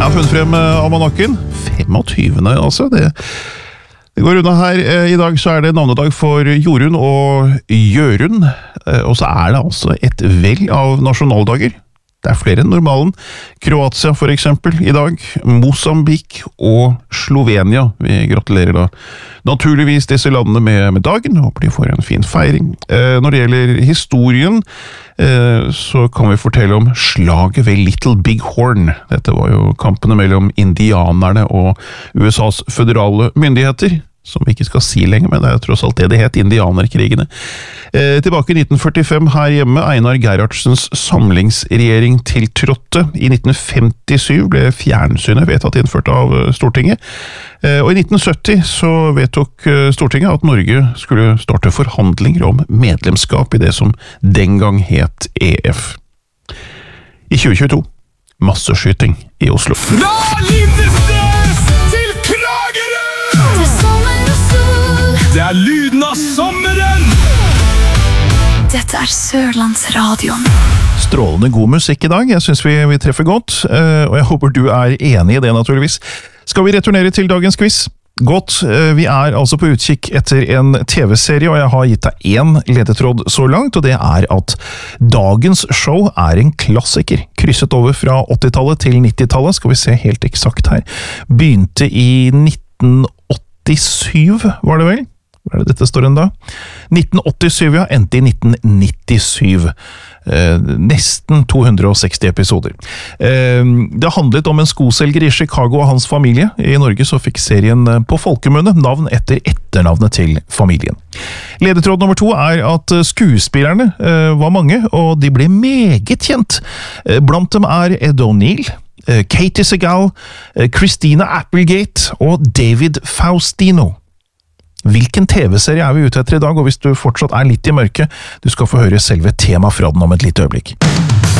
har funnet frem almanakken. 25. altså. Det går unna her. I dag så det navnedag for Jorunn og Jørund. Og så det altså et vell av nasjonaldager. Det flere enn normalen. Kroatia for eksempel i dag. Mosambik og Slovenia. Vi gratulerer da naturligvis disse landene med dagen. Håper de får en fin feiring. Når det gjelder historien, så kan vi fortelle om slaget ved Little Big Horn. Dette var jo kampene mellom indianerne og USAs føderale myndigheter. Som vi ikke skal si lenger, men det tross alt det het, indianerkrigene. Tilbake i 1945 her hjemme, Einar Gerhardsens samlingsregjering tiltrådte. I 1957 ble fjernsynet vedtatt innført av Stortinget. Og i 1970 så vedtok Stortinget at Norge skulle starte forhandlinger om medlemskap i det som den gang het EF. I 2022, masseskyting i Oslo. Fra Lindesnes til Kragerø! Det lyden av sommeren! Dette Sørlandsradioen. Strålende god musikk i dag. Jeg synes vi treffer godt, og jeg håper du enig i det naturligvis. Skal vi returnere til dagens quiz? Godt, vi altså på utkikk etter en TV-serie, og jeg har gitt deg en ledetråd så langt, og det at dagens show en klassiker. Krysset over fra 80-tallet til 90-tallet, skal vi se helt eksakt her. Begynte i 1987, var det vel? Hva det dette står da? 1987, ja, endte i 1997. Nesten 260 episoder. Det handlet om en skoselger i Chicago og hans familie. I Norge så fikk serien på folkemunne navn etter etternavnet til familien. Ledetråd nummer 2 at skuespillerne var mange, og de ble meget kjent. Blant dem Ed O'Neill, Katie Segal, Christina Applegate og David Faustino. Hvilken TV-serie vi ute etter i dag, og hvis du fortsatt litt i mørket, du skal få høre selve tema fra den om et lite øyeblikk.